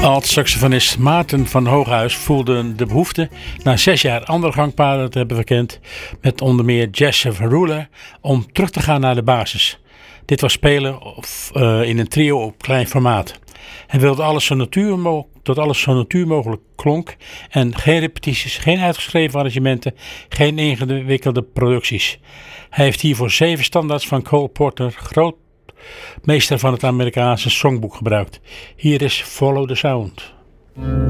Alt-saxofonist Maarten van Hooghuis voelde de behoefte na 6 jaar andere gangpaden te hebben verkend met onder meer Jesse Verruller om terug te gaan naar de basis. Dit was spelen in een trio op klein formaat. Hij wilde alles tot alles zo natuur mogelijk klonk en geen repetities, geen uitgeschreven arrangementen, geen ingewikkelde producties. Hij heeft hiervoor 7 standaards van Cole Porter, grootmeester van het Amerikaanse songboek, gebruikt. Hier is Follow the Sound.